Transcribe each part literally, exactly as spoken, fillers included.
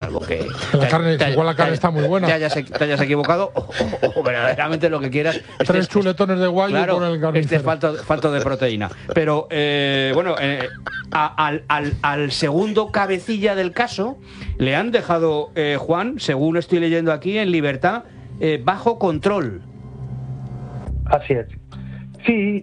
salvo que la carne, te, igual la carne te, está muy buena. Te hayas, te hayas equivocado o, o, o verdaderamente lo que quieras. Tres este, chuletones de guayo claro, con el carnicero. Este falto, falto de proteína. Pero, eh, bueno, eh, a, al, al, al segundo cabecilla del caso le han dejado, eh, Juan, según estoy leyendo aquí, en libertad, eh, bajo control. Así es. Sí,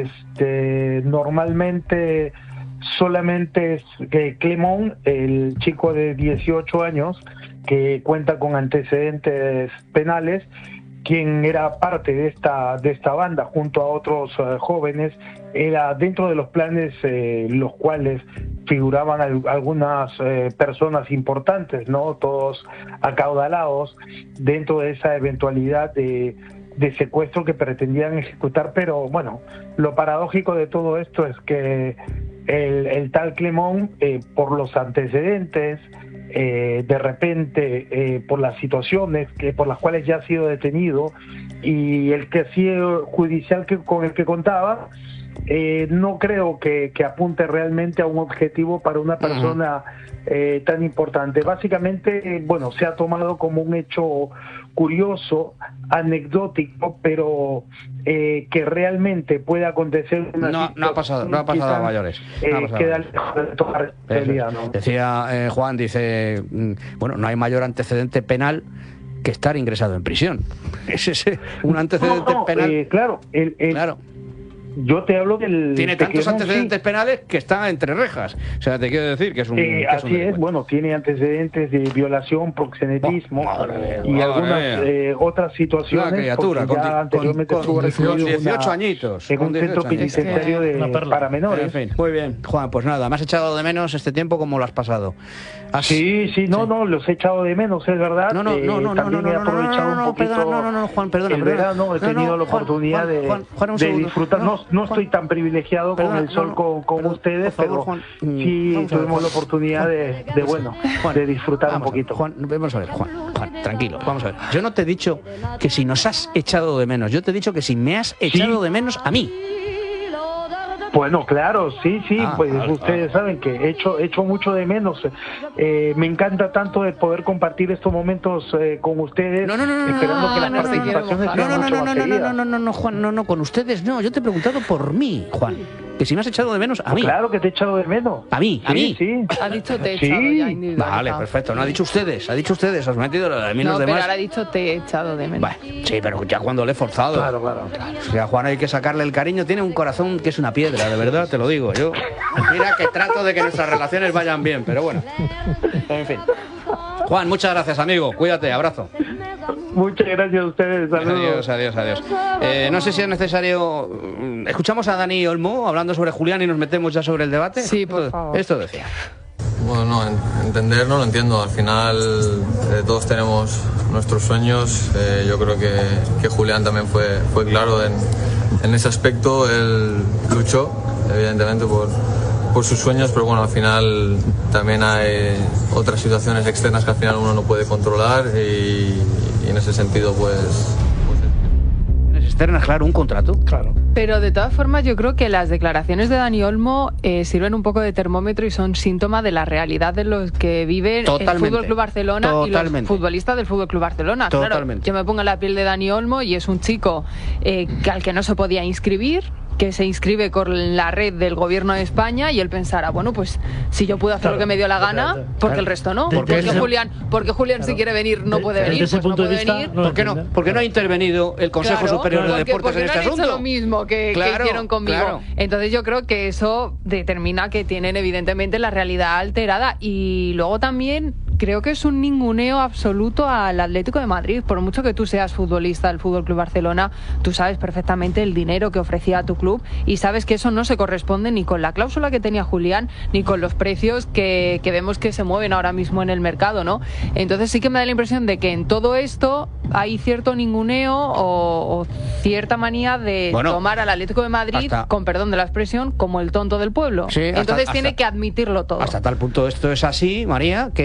este, normalmente solamente es que Clemón, el chico de dieciocho años que cuenta con antecedentes penales, quien era parte de esta de esta banda junto a otros uh, jóvenes, era dentro de los planes eh, los cuales figuraban al, algunas eh, personas importantes, ¿no? Todos acaudalados dentro de esa eventualidad de de secuestro que pretendían ejecutar. Pero bueno, lo paradójico de todo esto es que el, el tal Clemón, eh, por los antecedentes, eh, de repente, eh, por las situaciones que por las cuales ya ha sido detenido y el que ha sido judicial que, con el que contaba, eh, no creo que, que apunte realmente a un objetivo para una persona eh, tan importante. Básicamente, eh, bueno, se ha tomado como un hecho curioso, anecdótico, pero eh, que realmente puede acontecer una no, no ha pasado, no ha pasado quizás, a mayores. Eh, no ha pasado queda a mayores. lejos de toda responsabilidad, ¿no? Decía eh, Juan, dice, bueno, no hay mayor antecedente penal que estar ingresado en prisión. Es ese un antecedente no, no, penal. Eh, claro, el, el, claro. Yo te hablo del... Tiene tantos Clemón, antecedentes sí. penales que está entre rejas. O sea, te quiero decir que es un... Eh, que es un así es, bueno, tiene antecedentes de violación, proxenetismo oh, madre, y madre algunas eh, otras situaciones. Una criatura, porque ya con, anteriormente con, estuvo con recluido dieciocho una, añitos. en un con centro penitenciario de para menores. En fin, muy bien, Juan, pues nada, me has echado de menos este tiempo como lo has pasado. ¿Has... Sí, sí, no, sí. no, los he echado de menos, es verdad. No, no, no, no, eh, también no, no, he aprovechado no, no, no, un poquito perdona, no, no, no, Juan, perdona, el perdona. verano, he tenido no, no, la oportunidad Juan, de, Juan, Juan, un de segundo. disfrutar. No, no, no Juan, estoy tan privilegiado perdona, con el sol no, con, con perdón, ustedes, por favor, pero Juan, sí tuvimos la oportunidad de, de bueno, Juan, de disfrutar vamos un poquito. A ver, Juan, vamos a ver, Juan, Juan, tranquilo, vamos a ver. Yo no te he dicho que si nos has echado de menos, yo te he dicho que si me has echado ¿Sí? de menos a mí. Bueno, claro, sí, sí, ah, pues ah, ustedes ah. saben que he hecho, he hecho mucho de menos. Eh, me encanta tanto de poder compartir estos momentos eh, con ustedes, no, no, no, no, esperando no, que las no, participaciones no, sean no, no, mucho no, más no, no, seguidas. no, no, no, no, Juan, no, no, con ustedes no, yo te he preguntado por mí, Juan, que si me has echado de menos a mí. Claro que te he echado de menos. A mí, a sí, mí. Sí, ha dicho te he sí. echado ya individualizado. Vale, perfecto, no ha dicho ustedes, ha dicho ustedes, has metido lo de mí no, los pero demás. ahora ha dicho te he echado de menos. Bueno, sí, pero ya cuando le he forzado. Claro, claro. O sea, Juan, hay que sacarle el cariño, tiene un corazón que es una piedra, de verdad, te lo digo. Yo, mira que trato de que nuestras relaciones vayan bien, pero bueno. En fin. Juan, muchas gracias, amigo. Cuídate, abrazo. Muchas gracias a ustedes. Saludos. Adiós, adiós, adiós. Eh, no sé si es necesario. Escuchamos a Dani Olmo hablando sobre Julián y nos metemos ya sobre el debate. Sí, por favor. Esto decía. Bueno, no, entender no lo entiendo. Al final eh, todos tenemos nuestros sueños. Eh, yo creo que, que Julián también fue, fue claro en, en ese aspecto. Él luchó, evidentemente, por, por sus sueños, pero bueno, al final también hay otras situaciones externas que al final uno no puede controlar y, y en ese sentido, pues... Externas, claro, un contrato. Claro. Pero de todas formas yo creo que las declaraciones de Dani Olmo eh, sirven un poco de termómetro y son síntoma de la realidad de los que viven Totalmente. el Fútbol Club Barcelona Totalmente. y los futbolistas del Fútbol Club Barcelona. Totalmente. Claro, yo me pongo en la piel de Dani Olmo y es un chico eh, que al que no se podía inscribir, que se inscribe con la red del gobierno de España y él pensara, bueno, pues si yo puedo hacer claro, lo que me dio la gana, claro, porque claro. el resto no. De, Porque de, Julián, porque Julián claro. si quiere venir no de, puede desde venir, ese pues no punto de puede vista, venir. no ¿Por qué no? ¿Por qué no ha intervenido el Consejo Claro, Superior de porque, Deportes porque en este no han asunto? hecho lo mismo que, Claro, que hicieron conmigo. claro. Entonces yo creo que eso determina que tienen evidentemente la realidad alterada y luego también creo que es un ninguneo absoluto al Atlético de Madrid. Por mucho que tú seas futbolista del Fútbol Club Barcelona, tú sabes perfectamente el dinero que ofrecía a tu club y sabes que eso no se corresponde ni con la cláusula que tenía Julián ni con los precios que, que vemos que se mueven ahora mismo en el mercado, ¿no? Entonces sí que me da la impresión de que en todo esto hay cierto ninguneo o, o cierta manía de bueno, tomar al Atlético de Madrid, hasta, con perdón de la expresión, como el tonto del pueblo. Sí, Entonces hasta, tiene hasta, que admitirlo todo. Hasta tal punto esto es así, María, que anoche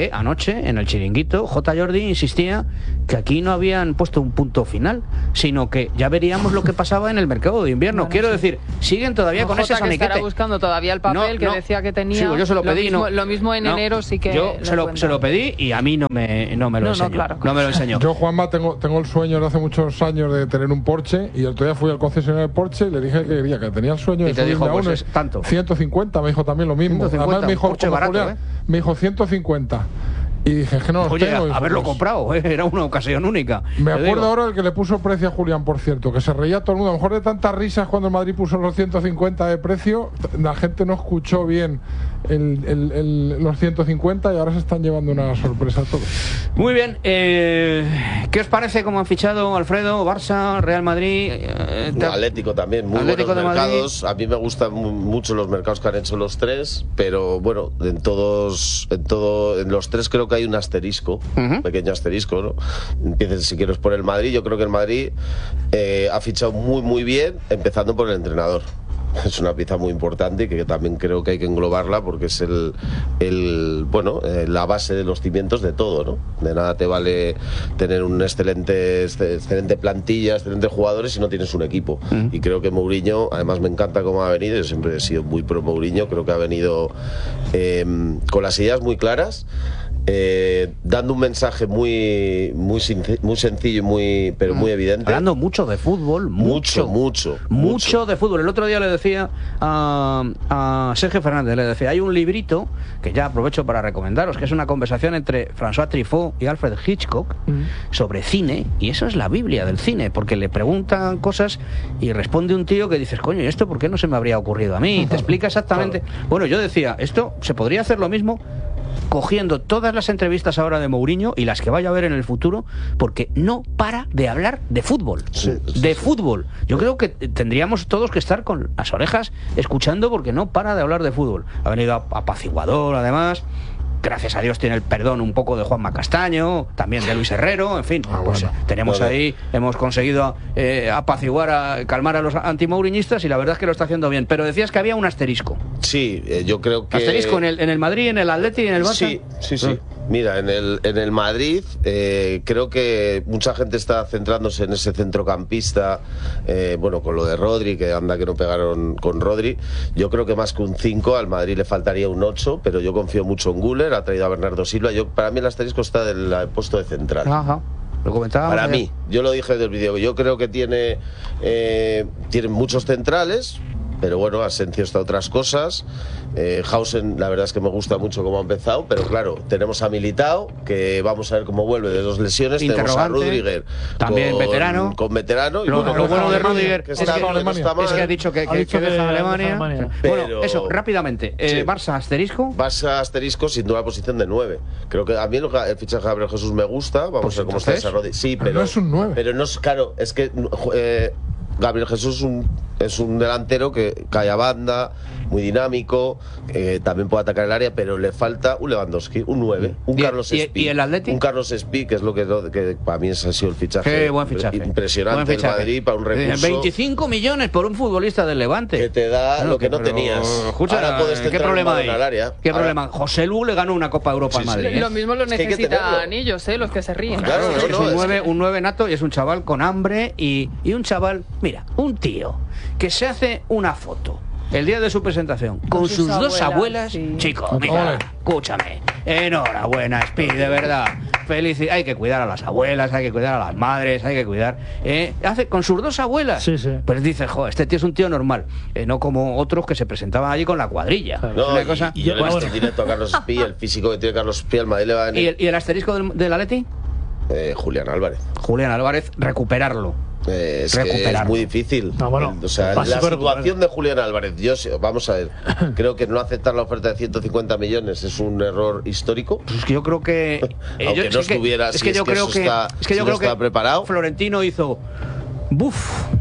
anoche, en el chiringuito, J. Jordi insistía que aquí no habían puesto un punto final, sino que ya veríamos lo que pasaba en el mercado de invierno. Bueno, Quiero sí. decir, siguen todavía no, con J, ese soniquete. Estará buscando todavía el papel no, que no. decía que tenía. Sí, yo se lo pedí. Lo mismo, no, lo mismo en no, enero sí que. Yo se lo, se lo pedí y a mí no me, no me lo no, enseñó. No, claro. no me lo enseñó. Yo, Juanma, tengo, tengo el sueño de hace muchos años de tener un Porsche y el otro día fui al concesionario de Porsche y le dije que quería, que tenía el sueño de y te subirme dijo, a uno. Pues es tanto. ciento cincuenta, me dijo también lo mismo. ciento cincuenta, Además me dijo, Porsche barato, Julián, ¿eh? me dijo ciento cincuenta. Y dije que no los Oye, tengo. a, haberlo pues, comprado, ¿eh? Era una ocasión única. Me acuerdo ahora el que le puso precio a Julián, por cierto, que se reía todo el mundo. A lo mejor de tantas risas cuando el Madrid puso los ciento cincuenta de precio, la gente no escuchó bien el, el, el, los ciento cincuenta y ahora se están llevando una sorpresa a todos. Muy bien. Eh, ¿Qué os parece cómo han fichado Alfredo, Barça, Real Madrid? Eh, no, Atlético también, muy Atlético buenos mercados. A mí me gustan mucho los mercados que han hecho los tres, pero bueno, en todos, en todo, en los tres creo que hay un asterisco, uh-huh. un pequeño asterisco, ¿no? Empiecen si quieres por el Madrid. Yo creo que el Madrid eh, ha fichado muy muy bien, empezando por el entrenador. Es una pieza muy importante y que también creo que hay que englobarla porque es el, el bueno eh, la base de los cimientos de todo, ¿no? De nada te vale tener un excelente excelente plantilla, excelentes jugadores si no tienes un equipo. Mm. Y creo que Mourinho, además me encanta cómo ha venido. Yo siempre he sido muy pro Mourinho. Creo que ha venido eh, con las ideas muy claras. Eh, dando un mensaje muy muy, muy sencillo y muy pero muy evidente. Hablando mucho de fútbol, mucho, mucho, mucho, mucho de fútbol. El otro día le decía a, a Sergio Fernández, le decía, hay un librito que ya aprovecho para recomendaros, que es una conversación entre François Truffaut y Alfred Hitchcock mm. sobre cine, y eso es la Biblia del cine, porque le preguntan cosas y responde un tío que dices, coño, ¿y esto por qué no se me habría ocurrido a mí? Te explica exactamente. Bueno, yo decía, esto se podría hacer lo mismo cogiendo todas las entrevistas ahora de Mourinho y las que vaya a ver en el futuro, porque no para de hablar de fútbol, sí, de sí. fútbol. Yo creo que tendríamos todos que estar con las orejas escuchando, porque no para de hablar de fútbol. Ha venido apaciguador, además. Gracias a Dios tiene el perdón un poco de Juanma Castaño, también de Luis Herrero, en fin, ah, pues bueno. tenemos bueno. ahí, hemos conseguido eh, apaciguar, a, calmar a los antimouriñistas y la verdad es que lo está haciendo bien. Pero decías que había un asterisco. Sí, eh, yo creo que... ¿Asterisco en el, en el Madrid, en el Atleti y en el Barça? Sí, sí, sí. ¿Eh? Mira, en el, en el Madrid eh, creo que mucha gente está centrándose en ese centrocampista, eh, bueno, con lo de Rodri, que anda que no pegaron con Rodri. Yo creo que más que un cinco, al Madrid le faltaría un ocho, pero yo confío mucho en Güler, ha traído a Bernardo Silva. Yo, para mí el asterisco está del puesto de central. Ajá. Lo comentaba. Para mí, yo lo dije del vídeo, yo creo que tiene, eh, tiene muchos centrales, pero bueno, Asensio está otras cosas. Eh, Hausen, la verdad es que me gusta mucho cómo ha empezado, pero claro, tenemos a Militao, que vamos a ver cómo vuelve de dos lesiones. Tenemos a Rudiger, también con, veterano. Con veterano. Y lo, bueno, lo bueno de Rudiger que es, está, que, que no está mal. es que ha dicho que, que, ha dicho que, que deja Alemania. Alemania. Bueno, pero, eso, rápidamente. Eh, sí. Barça asterisco. Barça asterisco, sin duda, posición de nueve. Creo que a mí el, el fichaje de Gabriel Jesús me gusta. Vamos pues a ver cómo entonces, está desarrollado. Sí, pero, pero no es un nueve. Pero no es, claro, es que. Eh, Gabriel Jesús es un, es un delantero que cae a banda, muy dinámico, eh, también puede atacar el área, pero le falta un Lewandowski, un nueve, un ¿Y, Carlos y, Espí. ¿Y el Atleti? Un Carlos Espí, que es lo que, que para mí ese ha sido el fichaje. Qué buen fichaje. Impresionante buen fichaje. El Madrid para un recurso. veinticinco millones por un futbolista del Levante. Que te da claro, lo que no pero, tenías. Escucha, ahora puedes ¿qué problema hay? Al área. ¿Qué ahora, problema? José Lu le ganó una Copa Europa sí, al Madrid. Sí. ¿eh? Lo mismo lo es necesitan ellos, ¿eh? Los que se ríen. Claro, claro, no, es, no, un es nueve, que... un nueve nato y es un chaval con hambre y, y un chaval, mira, un tío que se hace una foto el día de su presentación con, con sus, sus dos abuelas, sí. Chicos, mira, escúchame, enhorabuena, Speed, de verdad, felicidades. Hay que cuidar a las abuelas, hay que cuidar a las madres, hay que cuidar, ¿eh? Hace con sus dos abuelas, sí, sí. Pues dice, joder, este tío es un tío normal, eh, no como otros que se presentaban allí con la cuadrilla. No, una y, cosa, y yo le he visto bueno. en directo a Carlos Espí, el físico que tiene Carlos Espí, al Madrid le va a venir. ¿Y el, y el asterisco del, del Atleti? Eh, Julián Álvarez. Julián Álvarez, recuperarlo. Eh, es que es muy difícil. No, bueno, o sea, la situación de Julián Álvarez, yo vamos a ver, creo que no aceptar la oferta de ciento cincuenta millones es un error histórico. Pues es que yo creo que eh, aunque yo, no estuviera, es que, si es que yo es creo que está, es que yo si creo no está que preparado. Florentino hizo buf,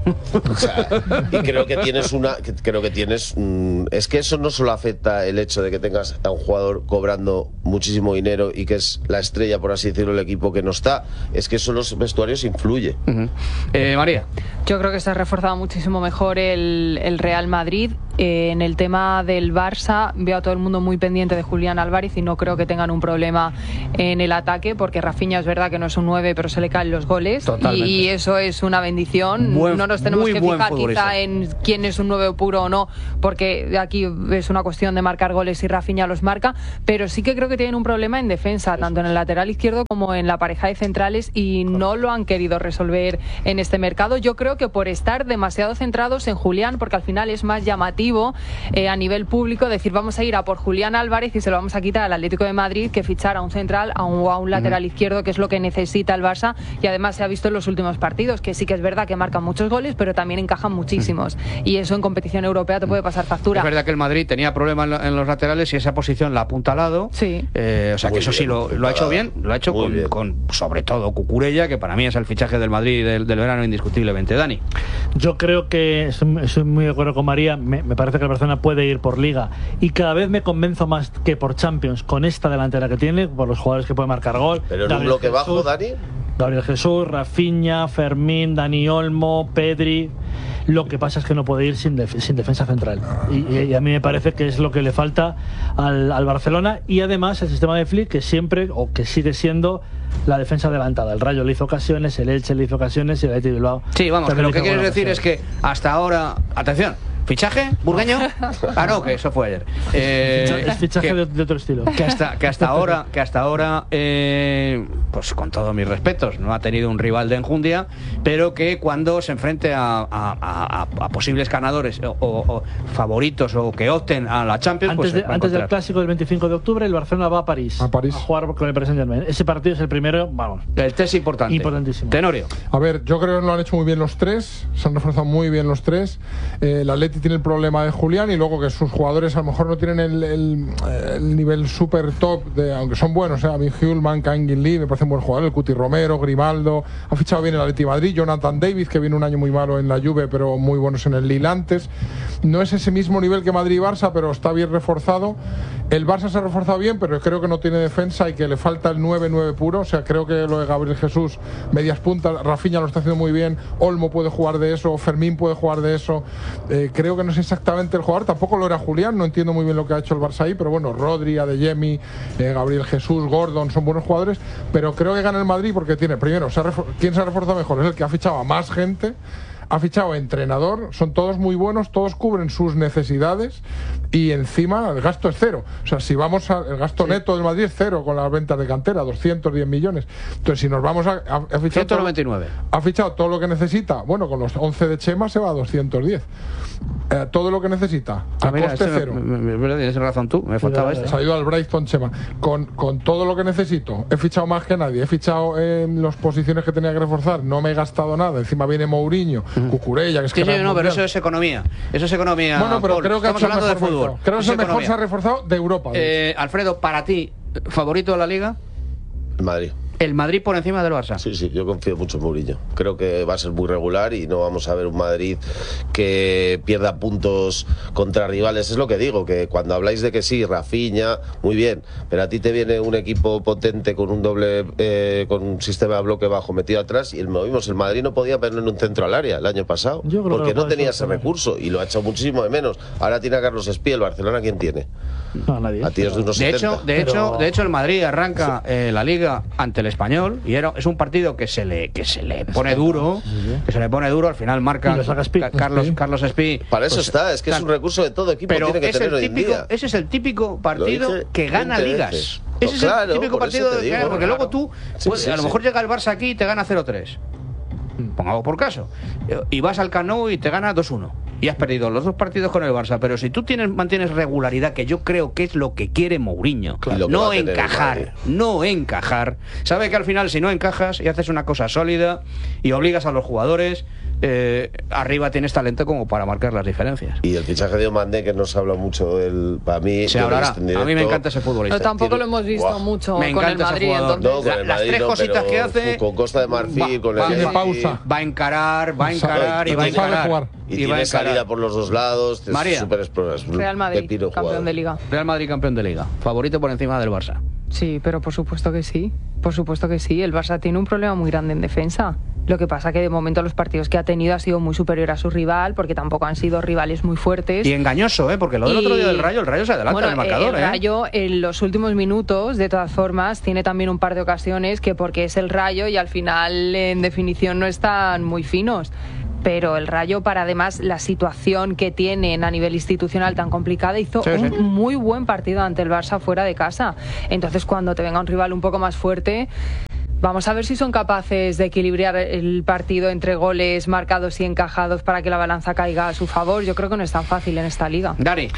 O sea, y creo que tienes una, que, creo que tienes, mm, es que eso no solo afecta el hecho de que tengas a un jugador cobrando muchísimo dinero y que es la estrella, por así decirlo, del equipo que no está, es que eso en los vestuarios influye. Uh-huh. eh, María. Yo creo que se ha reforzado muchísimo mejor el, el Real Madrid. Eh, en el tema del Barça veo a todo el mundo muy pendiente de Julián Álvarez y no creo que tengan un problema en el ataque, porque Rafinha es verdad que no es un nueve, pero se le caen los goles. Totalmente. Y eso es una bendición. Buen, no nos tenemos que fijar futbolista. quizá en quién es un nueve puro o no, porque aquí es una cuestión de marcar goles y Rafinha los marca, pero sí que creo que tienen un problema en defensa, tanto en el lateral izquierdo como en la pareja de centrales, y no lo han querido resolver en este mercado. Yo creo que por estar demasiado centrados en Julián, porque al final es más llamativo eh, a nivel público decir vamos a ir a por Julián Álvarez y se lo vamos a quitar al Atlético de Madrid que fichar a un central a un, a un lateral uh-huh. izquierdo, que es lo que necesita el Barça, y además se ha visto en los últimos partidos que sí que es verdad que marcan muchos goles, pero también encajan muchísimos uh-huh. y eso en competición europea te puede pasar factura. Es verdad que el Madrid tenía problemas en, en los laterales y esa posición la ha apuntalado. Sí. Eh, o sea Muy que eso bien, sí lo, lo ha hecho bien, lo ha hecho con, con sobre todo Cucurella, que para mí es el fichaje del Madrid del, del verano indiscutiblemente. Dani. Yo creo que estoy, estoy muy de acuerdo con María. Me, me parece que el Barcelona puede ir por Liga y cada vez me convenzo más que por Champions con esta delantera que tiene, por los jugadores que pueden marcar gol. Pero en Gabriel un bloque Jesús, bajo, Dani. Gabriel Jesús, Rafinha, Fermín, Dani Olmo, Pedri. Lo que pasa es que no puede ir sin, def sin defensa central. Y, y a mí me parece que es lo que le falta al, al Barcelona. Y además el sistema de Flick, que siempre, o que sigue siendo, la defensa adelantada. El Rayo le hizo ocasiones, el Elche le hizo ocasiones y el Athletic Bilbao. Sí, vamos, que lo que quieres decir ocasión. es que hasta ahora... Atención. ¿Fichaje? ¿Burgueño? Ah, no, que eso fue ayer. Eh, es fichaje que, de, de otro estilo. Que hasta, que hasta ahora, que hasta ahora eh, pues con todos mis respetos, no ha tenido un rival de enjundia, pero que cuando se enfrente a, a, a, a posibles ganadores o, o, o favoritos o que opten a la Champions, antes, pues de, antes del clásico del veinticinco de octubre, el Barcelona va a París, a París a jugar con el Paris Saint-Germain. Ese partido es el primero, vamos. El test importante. Importantísimo. Tenorio. A ver, yo creo que lo han hecho muy bien los tres, se han reforzado muy bien los tres. Eh, el Atleti tiene el problema de Julián y luego que sus jugadores a lo mejor no tienen el, el, el nivel super top, de, aunque son buenos, ¿eh? A mí Hjulman, Kangin Lee me parece un buen jugador, el Cuti Romero, Grimaldo, ha fichado bien el Atleti Madrid, Jonathan David, que viene un año muy malo en la Juve, pero muy buenos en el Lille antes. No es ese mismo nivel que Madrid y Barça, pero está bien reforzado. El Barça se ha reforzado bien, pero creo que no tiene defensa y que le falta el nueve nueve puro. O sea, creo que lo de Gabriel Jesús, medias puntas, Rafinha lo está haciendo muy bien, Olmo puede jugar de eso, Fermín puede jugar de eso. Eh, creo que no es exactamente el jugador, tampoco lo era Julián, no entiendo muy bien lo que ha hecho el Barça ahí, pero bueno, Rodri, Adeyemi, eh, Gabriel Jesús, Gordon, son buenos jugadores, pero creo que gana el Madrid porque tiene, primero, se ha ¿quién se ha reforzado mejor? Es el que ha fichado a más gente, ha fichado entrenador, son todos muy buenos, todos cubren sus necesidades y encima el gasto es cero. O sea, si vamos a, el gasto sí. neto del Madrid es cero con las ventas de cantera, doscientos diez millones. Entonces, si nos vamos a... a, a fichar ciento noventa y nueve. Todo, ha fichado todo lo que necesita. Bueno, con los once de Chema se va a doscientos diez. Eh, todo lo que necesita, a ah, mira, coste cero. Me, me, me, tienes razón tú, me faltaba este. Se ha ido al Brighton Chema. Con, con todo lo que necesito, he fichado más que nadie, he fichado en las posiciones que tenía que reforzar, no me he gastado nada. Encima viene Mourinho, uh-huh. Cucurella, que es sí, que sí, no, pero eso es economía. Eso es economía. Bueno, pero Paul. creo que estamos hablando de fútbol. Mercado. Creo que es el mejor se ha reforzado de Europa. Eh, Alfredo, para ti, ¿favorito de la Liga? El Madrid. El Madrid por encima del Barça. Sí, sí, yo confío mucho en Mourinho. Creo que va a ser muy regular y no vamos a ver un Madrid que pierda puntos contra rivales. Es lo que digo, que cuando habláis de que sí, Rafinha, muy bien, pero a ti te viene un equipo potente con un doble, eh, con un sistema de bloque bajo metido atrás y el movimos. El Madrid no podía poner un centro al área el año pasado porque no tenía ese recurso y lo ha hecho muchísimo de menos. Ahora tiene a Carlos Espí, el Barcelona, ¿quién tiene? No, nadie. A tíos de unos de setenta. hecho, de pero... hecho, de hecho, el Madrid arranca eh, la Liga ante el Español y era, es un partido que se le que se le pone duro, que se le pone duro. Al final marca Ca Carlos Carlos Espí. Para eso pues, está, es que es un recurso de todo equipo pero tiene que es tener el hoy en típico, día. Ese es el típico partido que gana ligas. Veces. Ese No, claro, es el típico partido digo, que gana, porque claro. luego tú, sí, pues, sí, a lo sí. mejor llega el Barça aquí y te gana cero tres. Pongamos por caso. Y vas al Camp Nou y te gana dos uno. Y has perdido los dos partidos con el Barça. Pero si tú tienes, mantienes regularidad, que yo creo que es lo que quiere Mourinho, claro, no encajar, no encajar. Sabe que al final si no encajas y haces una cosa sólida y obligas a los jugadores, eh, arriba tienes talento como para marcar las diferencias. Y el fichaje de Omandé, que no se habla mucho del, para mí se hablará. A mí me encanta ese futbolista. Pero tampoco Tiene, lo hemos visto wow, mucho me con el Madrid, entonces no, con la, el las Madrid tres no, cositas que hace con Costa de Marfil, va, con va, el tiene va, pausa. va a encarar, va a encarar y va a sabe encarar jugar. y, y tiene va a encarar. salida por los dos lados. Es María. Super exploras, Real Madrid, pepino campeón jugador. de Liga. Real Madrid campeón de Liga, favorito por encima del Barça. Sí, pero por supuesto que sí. Por supuesto que sí. El Barça tiene un problema muy grande en defensa. Lo que pasa que de momento los partidos que ha tenido ha sido muy superior a su rival, porque tampoco han sido rivales muy fuertes. Y engañoso, ¿eh? Porque lo del Y- otro día del Rayo, el Rayo se adelanta bueno, en el marcador, el ¿eh? Rayo en los últimos minutos, de todas formas, tiene también un par de ocasiones que porque es el Rayo y al final en definición no están muy finos. Pero el Rayo, para además la situación que tienen a nivel institucional tan complicada, hizo Sí, un sí. muy buen partido ante el Barça fuera de casa. Entonces, cuando te venga un rival un poco más fuerte, vamos a ver si son capaces de equilibrar el partido entre goles marcados y encajados para que la balanza caiga a su favor. Yo creo que no es tan fácil en esta liga. Dani.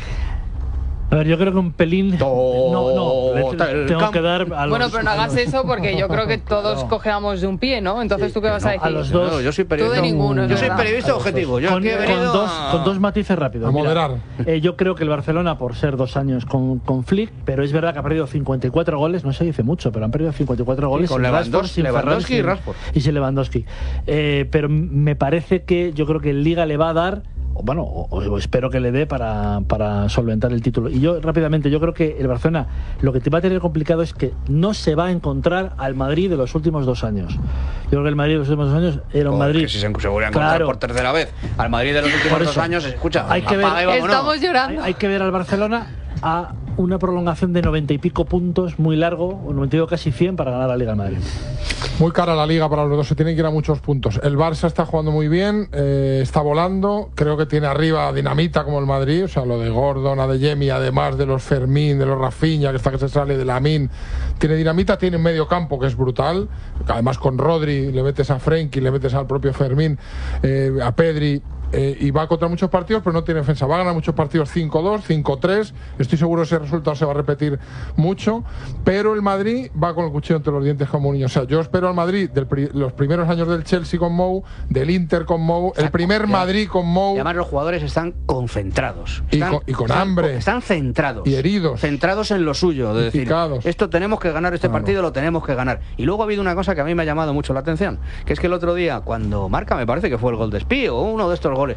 A ver, yo creo que un pelín. No, no, le Tota- el tengo camp- que dar a los. Bueno, pero no a hagas los- eso porque yo creo que todos No. cojeamos de un pie, ¿no? Entonces, ¿tú qué vas a decir? A los dos. No, yo soy Tú periodista. de ninguno, es Yo soy verdad. periodista objetivo. Yo con, aquí he con venido dos, a- con dos matices rápidos. A Mira, moderar. eh, yo creo que el Barcelona, por ser dos años con, con Flick, pero es verdad que ha perdido cincuenta y cuatro goles, no se dice mucho, pero han perdido cincuenta y cuatro goles. con sin Lewandowski- Rashford, sin Lewandowski y Ferran, Rashford. sin- Y sin Lewandowski. Eh, pero m- me parece que yo creo que el Liga le va a dar, o bueno, o, o espero que le dé para, para solventar el título. Y yo, rápidamente, yo creo que el Barcelona lo que te va a tener complicado es que no se va a encontrar al Madrid de los últimos dos años. Yo creo que el Madrid de los últimos dos años era un Joder, Madrid. que si se se vuelve a encontrar Claro. por tercera vez al Madrid de los últimos Por dos eso. años, escucha, Hay que ver- apaga y vámonos. Estamos Hay, llorando. hay que ver al Barcelona a una prolongación de noventa y pico puntos muy largo, o noventa y dos, casi cien para ganar la Liga de Madrid. Muy cara la liga para los dos, se tienen que ir a muchos puntos. El Barça está jugando muy bien, eh, está volando, creo que tiene arriba dinamita como el Madrid, o sea, lo de Gordon, Adeyemi, además de los Fermín, de los Rafinha, que está que se sale de Lamine, tiene dinamita, tiene un medio campo que es brutal, además con Rodri le metes a Frenkie, le metes al propio Fermín, eh, a Pedri. Eh, y va contra muchos partidos, pero no tiene defensa. Va a ganar muchos partidos cinco dos, cinco tres. Estoy seguro que ese resultado se va a repetir mucho. Pero el Madrid va con el cuchillo entre los dientes como un niño. O sea, yo espero al Madrid de pri los primeros años del Chelsea con Mou, del Inter con Mou, el primer Madrid con Y Mou. además los jugadores están concentrados. Y Están- con- y con están- hambre. Están centrados. Y heridos. Centrados en lo suyo. De Y decir, picados. esto tenemos que ganar, este Claro. partido lo tenemos que ganar. Y luego ha habido una cosa que a mí me ha llamado mucho la atención, que es que el otro día, cuando marca, me parece que fue el gol de Espí o uno de estos goles.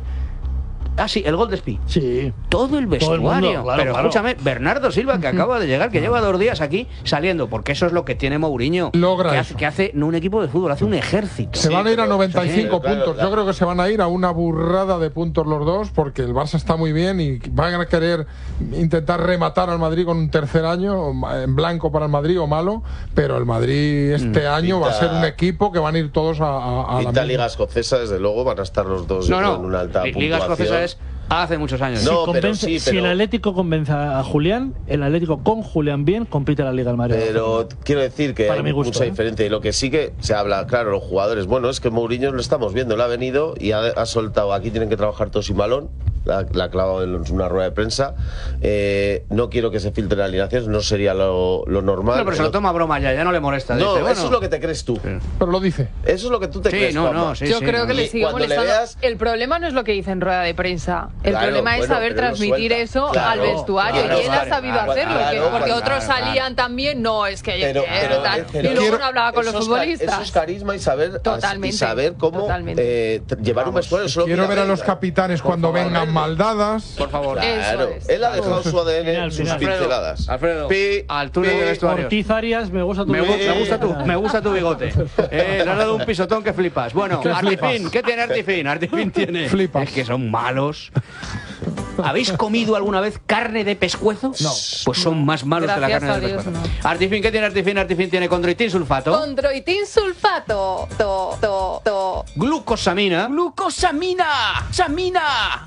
Ah, sí, el gol de Espí. Sí. Todo el Todo el mundo, vestuario. claro, Pero claro. escúchame, Bernardo Silva, que acaba de llegar, que lleva dos días aquí saliendo, porque eso es lo que tiene Mourinho. Logra que eso. hace, que hace no un equipo de fútbol, hace un ejército. Se van a ir a pero- noventa y cinco sí, claro, puntos. claro. Yo creo que se van a ir a una burrada de puntos los dos, porque el Barça está muy bien y van a querer intentar rematar al Madrid con un tercer año en blanco para el Madrid o malo, pero el Madrid este año va a Pinta- ser un equipo que van a ir todos a, a- a la Pinta misma. Liga Escocesa, desde luego, van a estar los dos No, yo creo, no. en una alta Li- Liga puntuación. Escocesa es hace muchos años. No, si, pero convence- sí, si el pero- Atlético convence a Julián, el Atlético con Julián bien compite la Liga del Madrid. Pero quiero decir que Para hay mi gusto, mucha ¿eh? diferencia. Y lo que sí que se habla, claro, los jugadores. Bueno, es que Mourinho lo estamos viendo, lo ha venido y ha, ha soltado. Aquí tienen que trabajar todos sin balón. La, la ha clavado en una rueda de prensa. Eh, no quiero que se filtren alineaciones, no sería lo, lo normal. No, pero se lo toma a broma ya, ya no le molesta. No, Dice, bueno, eso es lo que te crees tú. Pero lo dice. Eso es lo que tú te Sí, crees. no, Juanma. no, sí, Yo sí, creo no. que le Y sigue cuando le molestando. veas- El problema no es lo que dice en rueda de prensa. El Claro, problema es bueno, saber pero lo transmitir suelta. eso Claro, al vestuario. claro, y él ha claro, sabido claro, hacerlo. claro, que- claro, porque claro, otros claro. salían también. No, es que. Pero- eh, pero- tal. pero- y luego quiero- no hablaba con los eso es ca- futbolistas. Eso es carisma y saber, Totalmente, y saber cómo totalmente. eh, t- llevar un vestuario. Solo Quiero mira ver a los verla. capitanes cuando favor, vengan verlo. mal dadas. Por favor. Claro, Eso es. él ha dejado su A D N, Final, sus final. pinceladas. Alfredo, Pi, al túnel pi, de vestuarios. Ortiz Arias, me gusta tu Me, gu- bigote. me gusta tu, me gusta tu bigote. Eh, le has dado un pisotón que flipas. Bueno, Artifin, ¿qué tiene Artifin? Artifin tiene. Flipas. Es que son malos. ¿Habéis comido alguna vez carne de pescuezo? No. Pues son más malos que la Gracias carne de a Dios, pescuezo. no. Artifin, ¿qué tiene Artifin? Artifin tiene condroitin sulfato, Condroitin sulfato. To, to, to. glucosamina, glucosamina, samina,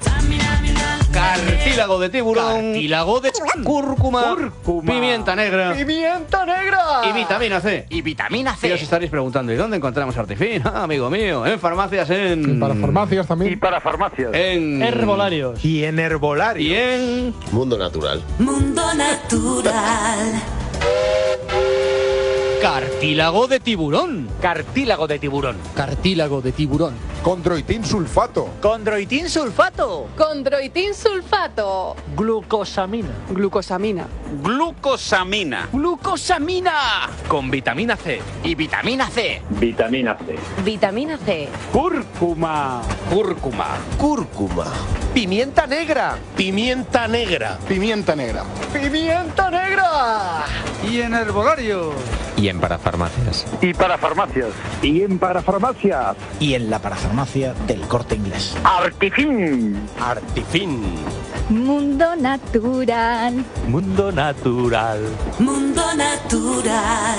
cartílago de tiburón, cartílago de cúrcuma, pimienta negra, ¡Pimienta negra! y vitamina C. Y vitamina Y os C. estaréis preguntando, ¿y dónde encontramos Artifin? Ah, amigo mío, en farmacias, en... Y para farmacias Y también. para farmacias. En... Herbolarios. Y en herbolario. Y en... Mundo natural. Mundo natural. Cartílago de tiburón. Cartílago de tiburón. Cartílago de tiburón. Condroitín sulfato. Condroitín sulfato. Condroitín sulfato. Glucosamina. Glucosamina. Glucosamina. Glucosamina. Con vitamina C. Y vitamina C. Vitamina C. Vitamina C. Cúrcuma. Cúrcuma. Cúrcuma. Pimienta negra. Pimienta negra. Pimienta negra. Pimienta negra. Y en herbolario. Y en parafarmacias. Y para farmacias. Y en parafarmacias. Y en la parafarmacia del Corte Inglés. Artifin. Artifin. Mundo natural. Mundo natural. Mundo natural.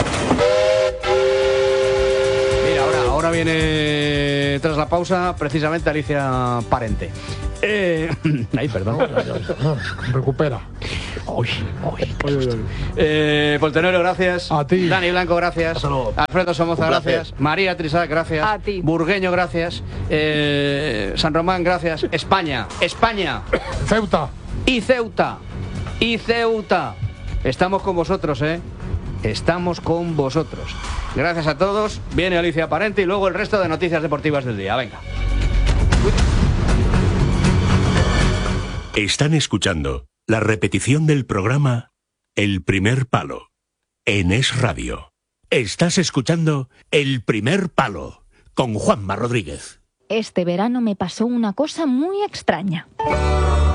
Mira, ahora, ahora viene tras la pausa precisamente Alicia Parente. Eh, ay, perdón. Recupera. Uy, uy. Eh, Poltenero, gracias. A ti. Dani Blanco, gracias. Alfredo Somoza, gracias. María Trisac, gracias. A ti. Burgueño, gracias. Eh, San Román, gracias. España, España. Ceuta. Y Ceuta. Y Ceuta. Estamos con vosotros, ¿eh? Estamos con vosotros. Gracias a todos. Viene Alicia Parente y luego el resto de noticias deportivas del día. Venga. Están escuchando la repetición del programa El Primer Palo en Es Radio. Estás escuchando El Primer Palo con Juanma Rodríguez. Este verano me pasó una cosa muy extraña.